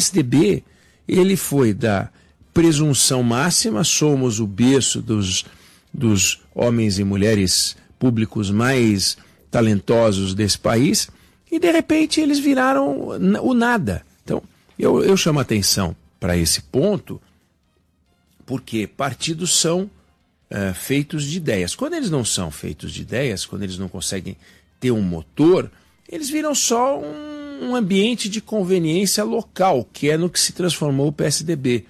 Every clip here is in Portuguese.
PSDB, ele foi da presunção máxima, somos o berço dos homens e mulheres públicos mais talentosos desse país, e de repente eles viraram o nada. Então, eu chamo a atenção para esse ponto, porque partidos são feitos de ideias. Quando eles não são feitos de ideias, quando eles não conseguem ter um motor, eles viram só um ambiente de conveniência local, que é no que se transformou o PSDB.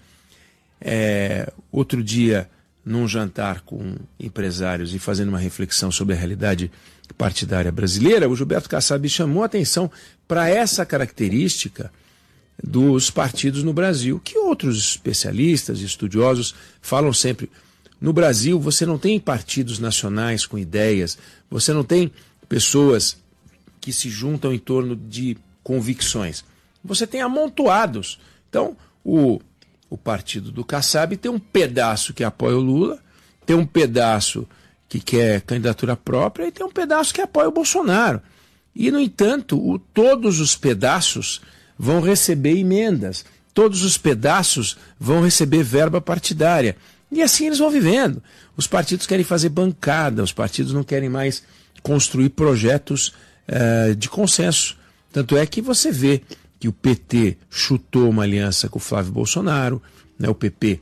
Outro dia, num jantar com empresários e fazendo uma reflexão sobre a realidade partidária brasileira, o Gilberto Kassab chamou a atenção para essa característica dos partidos no Brasil, que outros especialistas e estudiosos falam sempre. No Brasil, você não tem partidos nacionais com ideias, você não tem pessoas que se juntam em torno de convicções. Você tem amontoados. Então, o partido do Kassab tem um pedaço que apoia o Lula, tem um pedaço que quer candidatura própria e tem um pedaço que apoia o Bolsonaro. E, no entanto, todos os pedaços vão receber emendas, todos os pedaços vão receber verba partidária. E assim eles vão vivendo. Os partidos querem fazer bancada, os partidos não querem mais construir projetos de consenso. Tanto é que você vê que o PT chutou uma aliança com o Flávio Bolsonaro, né, o PP,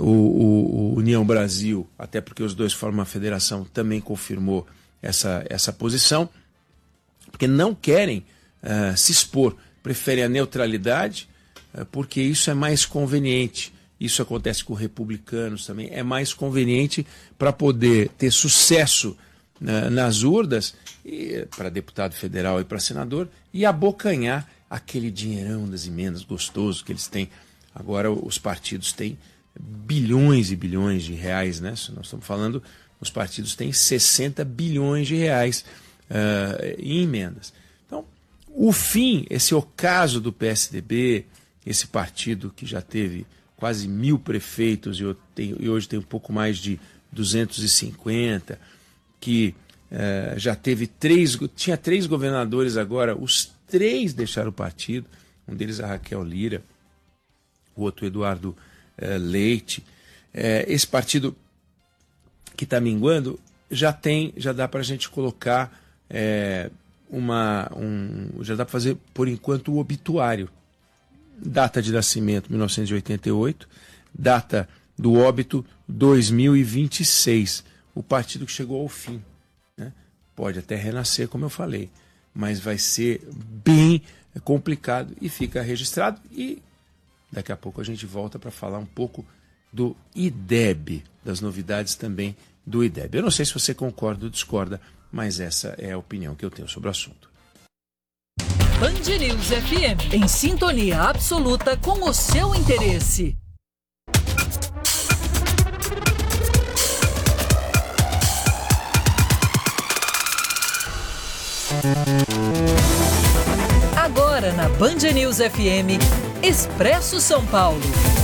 o União Brasil, até porque os dois formam uma federação, também confirmou essa posição, porque não querem se expor, preferem a neutralidade, porque isso é mais conveniente. Isso acontece com republicanos também, é mais conveniente para poder ter sucesso nas urnas, para deputado federal e para senador, e abocanhar aquele dinheirão das emendas gostoso que eles têm. Agora os partidos têm bilhões e bilhões de reais, né? Se nós estamos falando, os partidos têm 60 bilhões de reais em emendas. Então, o fim, esse ocaso do PSDB, esse partido que já teve quase 1.000 prefeitos e hoje tem um pouco mais de 250, que já teve tinha 3 governadores agora, os 3 deixaram o partido, um deles a Raquel Lira, o outro Eduardo Leite. Esse partido que está minguando já dá para a gente colocar já dá para fazer por enquanto o obituário. Data de nascimento 1988, data do óbito 2026. O partido que chegou ao fim, né? Pode até renascer, como eu falei, mas vai ser bem complicado e fica registrado. E daqui a pouco a gente volta para falar um pouco do IDEB, das novidades também do IDEB. Eu não sei se você concorda ou discorda, mas essa é a opinião que eu tenho sobre o assunto. Band News FM, em sintonia absoluta com o seu interesse. Agora na Band News FM, Expresso São Paulo.